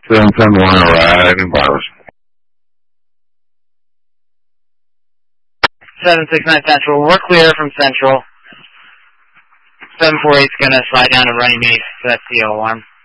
710 arriving Barbers. 769 Central. We're clear from Central. 748's going to slide down to running mate for that CO alarm.